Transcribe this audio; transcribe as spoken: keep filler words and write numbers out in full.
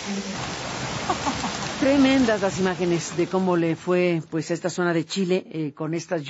Tremendas las imágenes de cómo le fue pues a esta zona de Chile eh, con estas